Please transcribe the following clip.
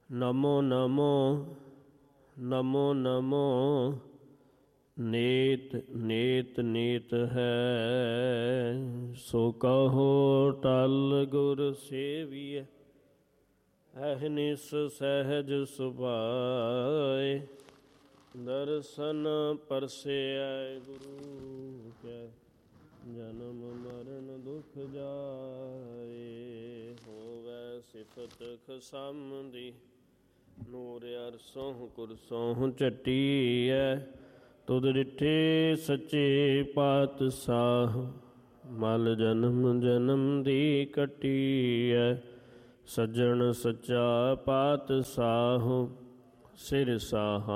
ਨਮੋ ਨਮੋ ਨਮੋ ਨਮੋ ਨੇਤ ਨੇਤ ਨੇਤ ਹੈ ਸੋ ਕਹੋ ਟਲ ਗੁਰ ਸੇਵੀਐ ਅਹਨਿਸ ਸਹਿਜ ਸੁਭਾਏ ਦਰਸ਼ਨ ਪਰਸੈ ਗੁਰੂ ਕੈ ਜਨਮ ਮਰਨ ਦੁਖ ਜਾਏ ਹੋਵੈ ਸਿਫਤ ਖਸਮ ਦੀ ਨੂਰ ਅਰਸੋਂ ਕੁਰਸੋਂ ਝਟੀਐ ਤੁਧ ਡਿਠੇ ਸੱਚੇ ਪਾਤਸ਼ਾਹ ਮਲ ਜਨਮ ਜਨਮ ਦੀ ਕੱਟੀਐ ਸੱਜਣ ਸੱਚਾ ਪਾਤਸ਼ਾਹ ਸਿਰ ਸਾਹਾ